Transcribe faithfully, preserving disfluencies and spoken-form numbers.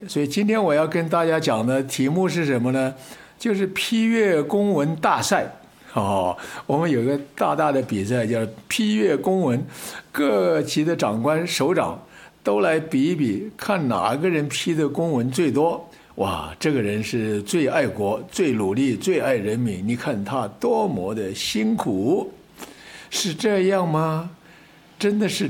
所以今天我要跟大家讲的题目是什么呢？就是批阅公文大赛。哦，我们有个大大的比赛叫批阅公文，各级的长官首长都来比一比，看哪个人批的公文最多。哇，这个人是最爱国、最努力、最爱人民，你看他多么的辛苦，是这样吗？真的是